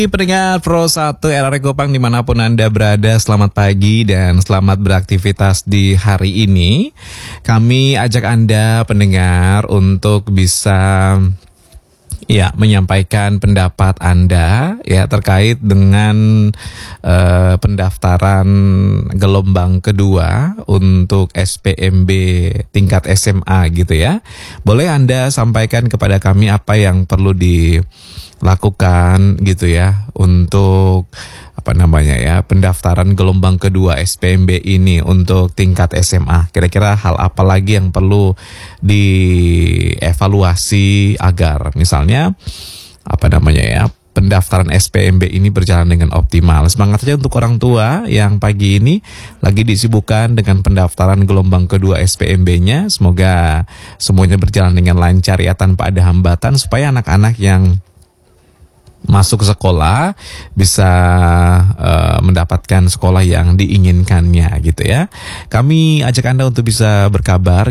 Pendengar Pro 1 RRI Kupang dimanapun Anda berada, selamat pagi dan selamat beraktivitas di hari ini. Kami ajak Anda pendengar untuk bisa menyampaikan pendapat Anda terkait dengan pendaftaran gelombang kedua untuk SPMB tingkat SMA gitu ya. Boleh Anda sampaikan kepada kami apa yang perlu dilakukan gitu ya untuk pendaftaran gelombang kedua SPMB ini untuk tingkat SMA. Kira-kira hal apa lagi yang perlu dievaluasi agar misalnya pendaftaran SPMB ini berjalan dengan optimal. Semangat saja untuk orang tua yang pagi ini lagi disibukkan dengan pendaftaran gelombang kedua SPMB-nya. Semoga semuanya berjalan dengan lancar ya, tanpa ada hambatan, supaya anak-anak yang masuk sekolah bisa mendapatkan sekolah yang diinginkannya gitu ya. Kami ajak Anda untuk bisa berkabar